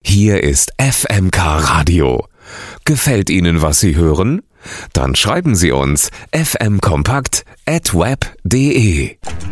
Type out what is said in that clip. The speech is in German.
Hier ist FMK Radio. Gefällt Ihnen, was Sie hören? Dann schreiben Sie uns fmkompakt@web.de.